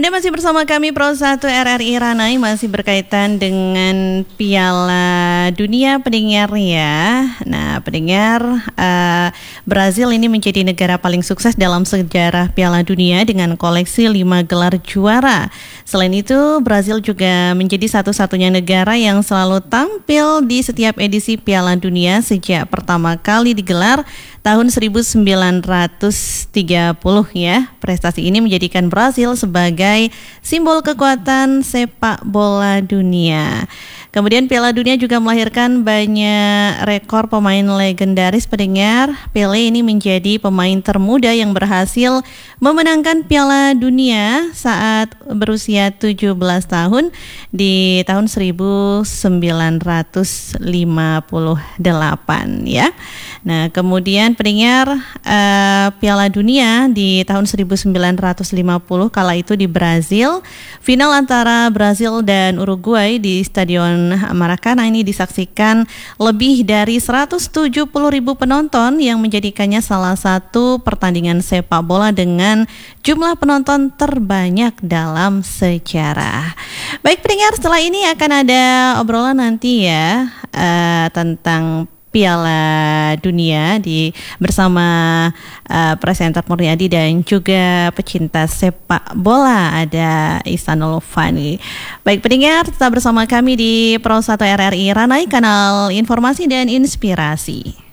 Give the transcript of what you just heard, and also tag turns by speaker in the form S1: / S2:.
S1: Anda masih bersama kami Pro 1 RRI Ranai, masih berkaitan dengan Piala Dunia pendengar ya. Nah pendengar, Brazil ini menjadi negara paling sukses dalam sejarah Piala Dunia dengan koleksi 5 gelar juara. Selain itu, Brazil juga menjadi satu-satunya negara yang selalu tampil di setiap edisi Piala Dunia sejak pertama kali digelar tahun 1930 ya. Prestasi ini menjadikan Brazil sebagai simbol kekuatan sepak bola dunia. Kemudian Piala Dunia juga melahirkan banyak rekor pemain legendaris pendengar. Pele ini menjadi pemain termuda yang berhasil memenangkan Piala Dunia saat berusia 17 tahun di tahun 1958 ya. Nah, kemudian pendengar, Piala Dunia di tahun 1950 kala itu di Brazil, final antara Brazil dan Uruguay di Stadion Maracanã ini disaksikan lebih dari 170.000 penonton yang menjadikannya salah satu pertandingan sepak bola dengan jumlah penonton terbanyak dalam sejarah. Baik pendengar, setelah ini akan ada obrolan nanti ya tentang Piala Dunia bersama presenter Muriadi dan juga pecinta sepak bola ada Ihsanul Fani. Baik pendengar, tetap bersama kami di Pro 1 RRI Ranai, kanal informasi dan inspirasi.